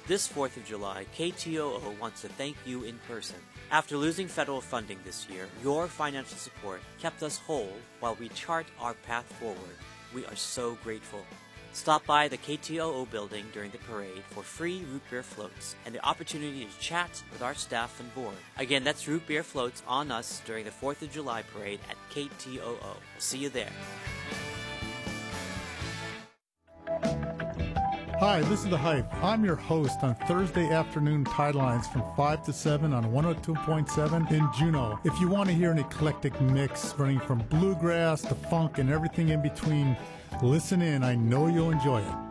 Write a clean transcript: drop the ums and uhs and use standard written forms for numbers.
This 4th of July, KTOO wants to thank you in person. After losing federal funding this year, your financial support kept us whole while we chart our path forward. We are so grateful. Stop by the KTOO building during the parade for free root beer floats and the opportunity to chat with our staff and board. Again, that's root beer floats on us during the 4th of July parade at KTOO. We'll see you there. Hi, this is The Hype. I'm your host on Thursday afternoon Tidelines from 5 to 7 on 102.7 in Juneau. If you want to hear an eclectic mix running from bluegrass to funk and everything in between, listen in. I know you'll enjoy it.